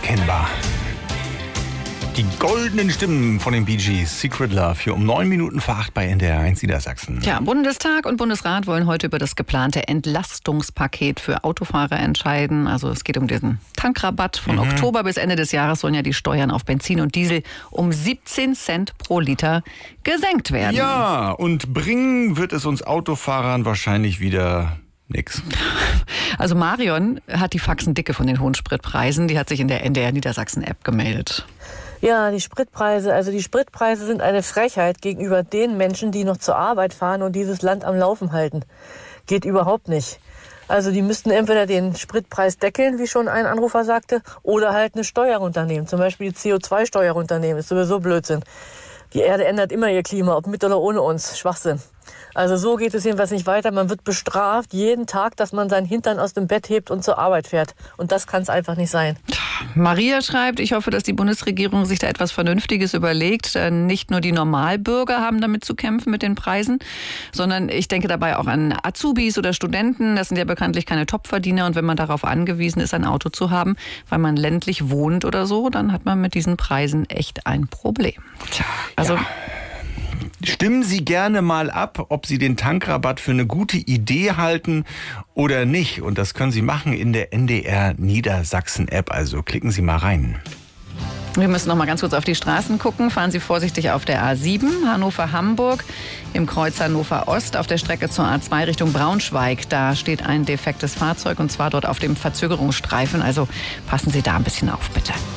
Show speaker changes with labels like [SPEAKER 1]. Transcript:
[SPEAKER 1] unverkennbar. Die goldenen Stimmen von den Bee Gees, Secret Love, hier um 9 Minuten vor 8 bei NDR 1 Niedersachsen.
[SPEAKER 2] Ja, Bundestag und Bundesrat wollen heute über das geplante Entlastungspaket für Autofahrer entscheiden. Also es geht um diesen Tankrabatt. Von Oktober bis Ende des Jahres sollen ja die Steuern auf Benzin und Diesel um 17 Cent pro Liter gesenkt werden.
[SPEAKER 1] Ja, und bringen wird es uns Autofahrern wahrscheinlich wieder nix.
[SPEAKER 2] Also Marion hat die Faxen dicke von den hohen Spritpreisen. Die hat sich in der NDR Niedersachsen App gemeldet.
[SPEAKER 3] Ja, die Spritpreise sind eine Frechheit gegenüber den Menschen, die noch zur Arbeit fahren und dieses Land am Laufen halten. Geht überhaupt nicht. Also die müssten entweder den Spritpreis deckeln, wie schon ein Anrufer sagte, oder halt eine Steuer runternehmen. Zum Beispiel die CO2-Steuer runternehmen. Ist sowieso Blödsinn. Die Erde ändert immer ihr Klima, ob mit oder ohne uns. Schwachsinn. Also so geht es jedenfalls nicht weiter. Man wird bestraft jeden Tag, dass man seinen Hintern aus dem Bett hebt und zur Arbeit fährt. Und das kann es einfach nicht sein.
[SPEAKER 2] Maria schreibt, ich hoffe, dass die Bundesregierung sich da etwas Vernünftiges überlegt. Nicht nur die Normalbürger haben damit zu kämpfen mit den Preisen, sondern ich denke dabei auch an Azubis oder Studenten. Das sind ja bekanntlich keine Topverdiener. Und wenn man darauf angewiesen ist, ein Auto zu haben, weil man ländlich wohnt oder so, dann hat man mit diesen Preisen echt ein Problem. Also
[SPEAKER 1] ja. Stimmen Sie gerne mal ab, ob Sie den Tankrabatt für eine gute Idee halten oder nicht. Und das können Sie machen in der NDR Niedersachsen App. Also klicken Sie mal rein.
[SPEAKER 2] Wir müssen noch mal ganz kurz auf die Straßen gucken. Fahren Sie vorsichtig auf der A7 Hannover-Hamburg, im Kreuz Hannover-Ost, auf der Strecke zur A2 Richtung Braunschweig. Da steht ein defektes Fahrzeug und zwar dort auf dem Verzögerungsstreifen. Also passen Sie da ein bisschen auf, bitte.